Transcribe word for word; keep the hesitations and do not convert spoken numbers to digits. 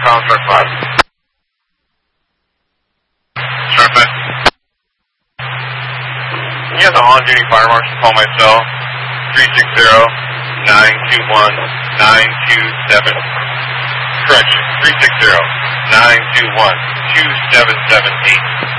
com, Shark five. Shark five. Can you have the on-duty fire marshal call my cell? three six zero, nine two one, nine two seven. Correction, three six zero, nine two one, two seven seven eight.